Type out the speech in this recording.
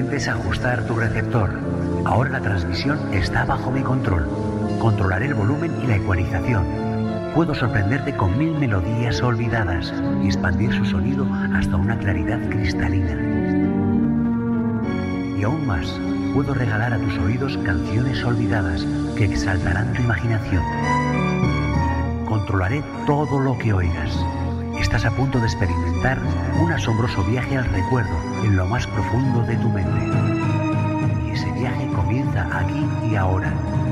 desajustar tu receptor. Ahora la transmisión está bajo mi control. Controlaré el volumen y la ecualización. Puedo sorprenderte con 1000 melodías olvidadas y expandir su sonido hasta una claridad cristalina. Y aún más, puedo regalar a tus oídos canciones olvidadas que exaltarán tu imaginación. Controlaré todo lo que oigas. Estás a punto de experimentar un asombroso viaje al recuerdo en lo más profundo de tu mente. Y ese viaje comienza aquí y ahora.